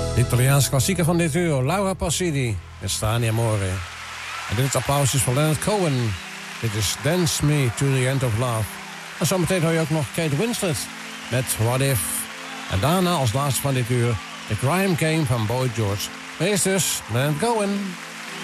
De Italiaanse klassieker van dit uur, Laura Pausini met Strani Amore. En dit applaus is voor Leonard Cohen. Dit is Dance Me to the End of Love. En zometeen hoor je ook nog Kate Winslet met What If. En daarna als laatste van dit uur de Crime Game van Boy George. Maar eerst dus Leonard Cohen.